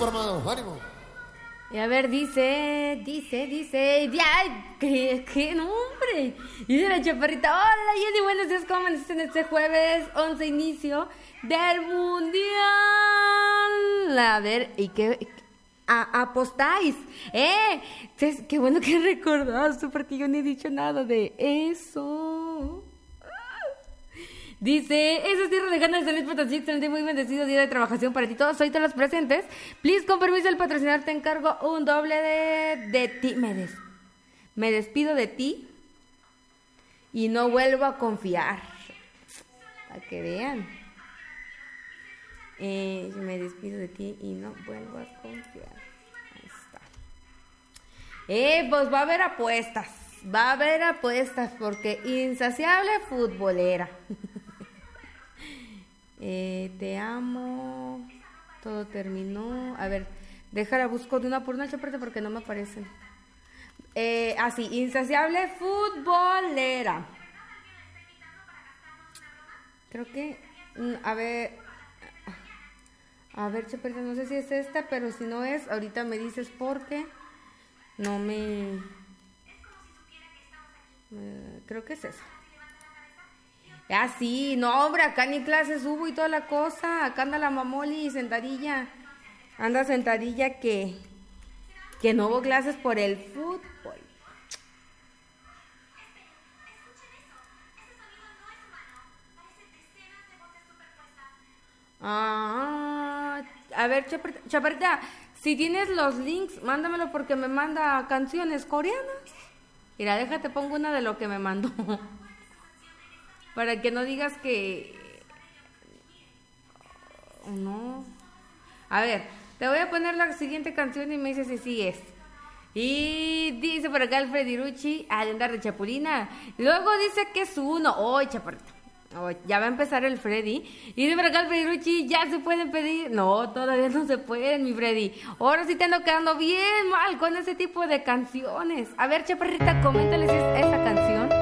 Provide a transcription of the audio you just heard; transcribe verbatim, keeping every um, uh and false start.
Listo, hermano, ánimo. Y a ver, dice, dice, dice, ya, ¿qué, qué nombre? Dice la chaparrita, hola Jenny, buenos días, ¿cómo amanecen este jueves once, inicio del mundial? A ver, ¿y qué a, apostáis? ¡Eh! Qué, qué bueno que recordaste, porque yo ni he dicho nada de eso. Dice, esas tierras lejanas de San Luis Potosí, excelente, muy bendecido día de trabajación para ti todos, soy todos los presentes. Please, con permiso del patrocinador, te encargo un doble de, de ti. Me, des, me despido de ti y no vuelvo a confiar. Para que vean. Eh, me despido de ti y no vuelvo a confiar. Ahí está. Eh, pues va a haber apuestas. Va a haber apuestas porque insaciable futbolera. Eh, te amo. Todo terminó. A ver, déjala, busco de una por una chaparrita porque no me aparecen. Eh, así, insaciable futbolera. Creo que, a ver, a ver, chaparrita, no sé si es esta, pero si no es, ahorita me dices porque no me, me creo que es esa. Ah, sí, no, hombre, acá ni clases hubo y toda la cosa. Acá anda la mamoli sentadilla. Anda sentadilla que, que no hubo clases por el fútbol. Ah, a ver, chaparrita, chaparrita, si tienes los links, mándamelo porque me manda canciones coreanas. Mira, déjate, pongo una de lo que me mandó. Para que no digas que... No. A ver, te voy a poner la siguiente canción y me dices si sí es. Y dice por acá el Freddy Rucci, ah, de andar de Chapulina. Luego dice que es uno. ¡Oh, chaparrita! Oh, ya va a empezar el Freddy. Y dice por acá el Freddy Rucci, ¿ya se pueden pedir? No, todavía no se pueden, mi Freddy. Ahora sí te ando quedando bien mal con ese tipo de canciones. A ver, chaparrita, coméntale si es esa canción.